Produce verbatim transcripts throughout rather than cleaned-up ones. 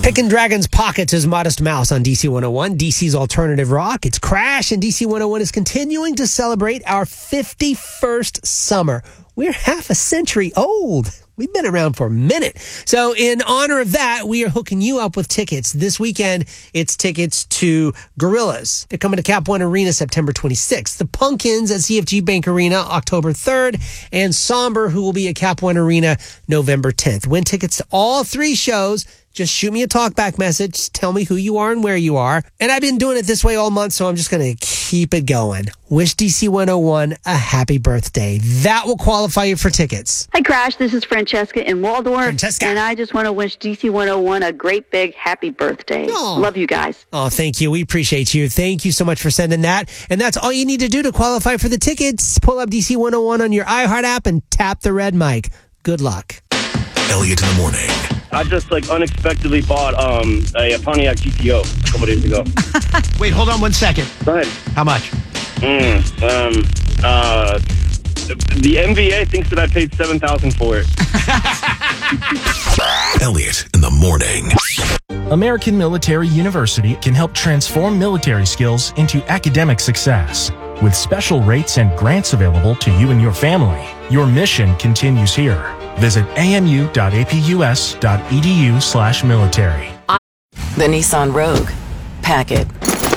Picking Dragon's Pockets is Modest Mouse on D C one oh one, D C's alternative rock. It's Crash, and D C one oh one is continuing to celebrate our fifty-first summer. We're half a century old. We've been around for a minute. So in honor of that, we are hooking you up with tickets. This weekend, it's tickets to Gorillaz. They're coming to Cap One Arena September twenty-sixth. The Pumpkins at C F G Bank Arena October third. And Somber, who will be at Cap One Arena November tenth. Win tickets to all three shows. Just shoot me a talkback message. Tell me who you are and where you are. And I've been doing it this way all month, so I'm just going to keep it going. Wish D C one oh one a happy birthday. That will qualify you for tickets. Hi, Crash. This is Francesca in Waldorf. Francesca. And I just want to wish D C one oh one a great big happy birthday. Oh. Love you guys. Oh, thank you. We appreciate you. Thank you so much for sending that. And that's all you need to do to qualify for the tickets. Pull up D C one oh one on your iHeart app and tap the red mic. Good luck. Elliot in the morning. I just, like, unexpectedly bought um, a Pontiac G T O a couple days ago. Wait, hold on one second. Go ahead. How much? Mm, um, uh, the M V A thinks that I paid seven thousand dollars for it. Elliot in the morning. American Military University can help transform military skills into academic success. With special rates and grants available to you and your family, your mission continues here. Visit amu.apus.edu slash military. The Nissan Rogue. Pack it.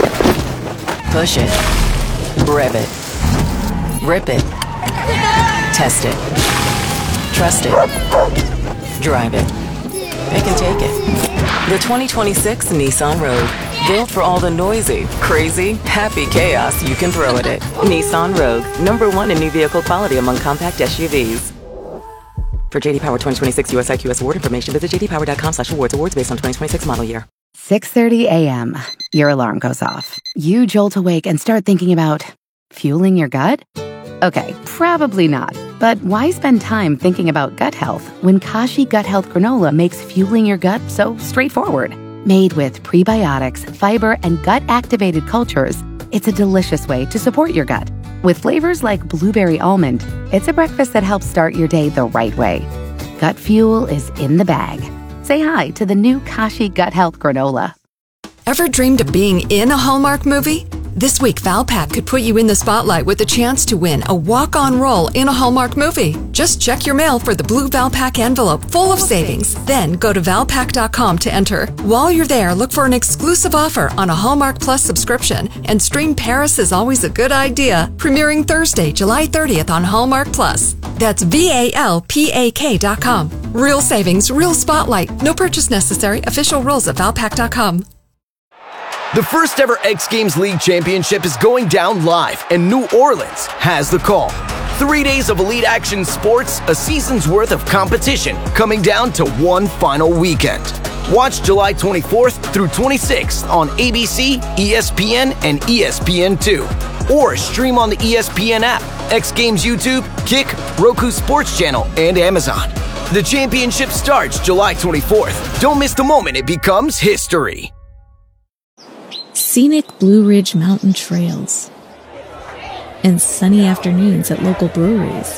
Push it. Rev it. Rip it. Test it. Trust it. Drive it. Pick and take it. The twenty twenty-six Nissan Rogue. Built for all the noisy, crazy, happy chaos you can throw at it. Nissan Rogue. Number one in new vehicle quality among compact S U Vs. For J D Power twenty twenty-six U S I Q S award information, visit jdpower.com slash awards. Awards based on twenty twenty-six model year. six thirty a.m. Your alarm goes off. You jolt awake and start thinking about fueling your gut? Okay, probably not. But why spend time thinking about gut health when Kashi Gut Health Granola makes fueling your gut so straightforward? Made with prebiotics, fiber, and gut-activated cultures, it's a delicious way to support your gut. With flavors like blueberry almond, it's a breakfast that helps start your day the right way. Gut fuel is in the bag. Say hi to the new Kashi Gut Health Granola. Ever dreamed of being in a Hallmark movie? This week, Valpak could put you in the spotlight with a chance to win a walk-on role in a Hallmark movie. Just check your mail for the blue Valpak envelope full of savings. Then go to valpak dot com to enter. While you're there, look for an exclusive offer on a Hallmark Plus subscription and stream Paris is Always a Good Idea, premiering Thursday, July thirtieth on Hallmark Plus. That's V A L P A K dot com. Real savings, real spotlight. No purchase necessary. Official rules at valpak dot com. The first ever X Games League Championship is going down live, and New Orleans has the call. Three days of elite action sports, a season's worth of competition, coming down to one final weekend. Watch July twenty-fourth through twenty-sixth on A B C, E S P N, and E S P N two. Or stream on the E S P N app, X Games YouTube, Kick, Roku Sports Channel, and Amazon. The championship starts July twenty-fourth. Don't miss the moment it becomes history. Scenic Blue Ridge Mountain trails and sunny afternoons at local breweries.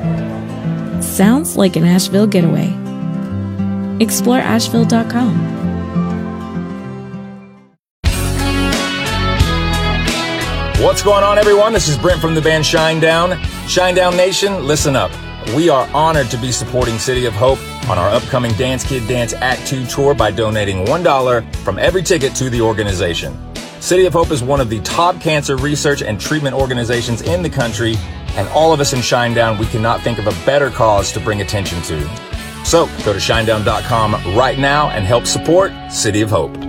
Sounds like an Asheville getaway. Explore asheville dot com. What's going on, everyone? This is Brent from the band Shinedown. Shinedown Nation, listen up. We are honored to be supporting City of Hope on our upcoming Dance Kid Dance Act two tour by donating one dollar from every ticket to the organization. City of Hope is one of the top cancer research and treatment organizations in the country, and all of us in Shinedown, we cannot think of a better cause to bring attention to. So, go to shinedown dot com right now and help support City of Hope.